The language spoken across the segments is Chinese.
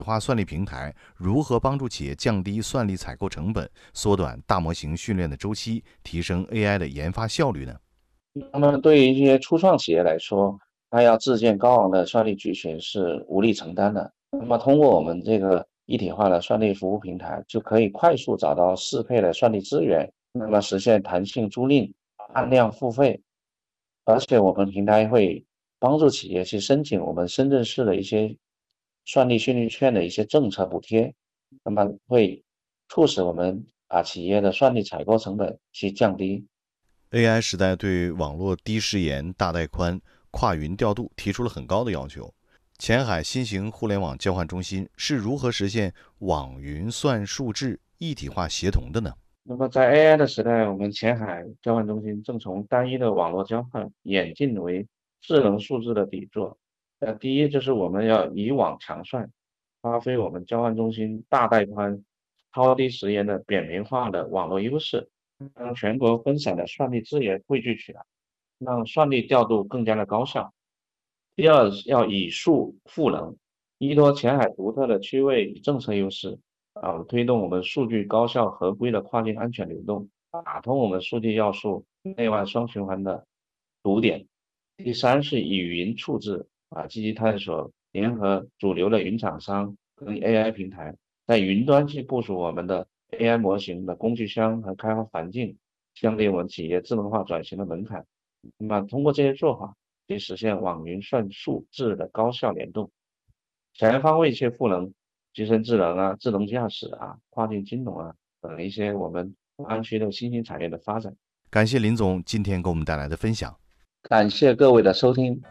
化算力平台如何帮助企业降低算力采购成本，缩短大模型训练的周期，提升 AI 的研发效率呢？ 那么对于一些初创企业来说，它要自建高昂的算力集群是无力承担的。那么通过我们这个一体化的算力服务平台，就可以快速找到适配的算力资源，那么实现弹性租赁、按量付费。而且我们平台会帮助企业去申请我们深圳市的一些算力训练券的一些政策补贴，那么会促使我们把企业的算力采购成本去降低。 AI 时代对网络低时延、大带宽、跨云调度提出了很高的要求。前海新型互联网交换中心是如何实现网云算数智一体化协同的呢？ 那么在 AI 的时代，我们前海交换中心正从单一的网络交换演进为智能数字的底座。第一就是我们要以网强算，发挥我们交换中心大带宽、超低时延的扁平化的网络优势，让全国分散的算力资源汇聚起来，让算力调度更加的高效。第二，要以数赋能，依托前海独特的区位与政策优势，推动我们数据高效合规的跨境安全流动，打通我们数据要素内外双循环的堵点。第三是以云处置，积极探索联合主流的云厂商跟 AI 平台，在云端去部署我们的 AI 模型的工具箱和开发环境，降低我们企业智能化转型的门槛。那么通过这些做法，可以实现网云算数智的高效联动，全方位去赋能集成智能智能驾驶跨境金融等一些我们大湾区的新兴产业的發展。 感謝林總今天給我們帶來的分享。 感謝各位的收聽。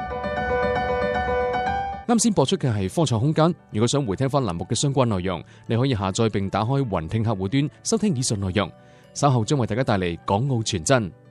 啱先播出嘅係科創空間。如果想回聽翻欄目嘅相關內容，你可以下載並打開雲聽客戶端收聽以上內容。稍後將為大家帶嚟港澳傳真。